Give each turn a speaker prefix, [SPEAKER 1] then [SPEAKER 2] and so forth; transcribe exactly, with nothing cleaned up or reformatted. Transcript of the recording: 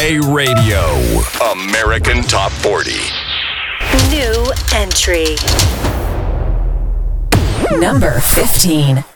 [SPEAKER 1] Play Radio. American Top forty.
[SPEAKER 2] New entry.
[SPEAKER 3] Number fifteen.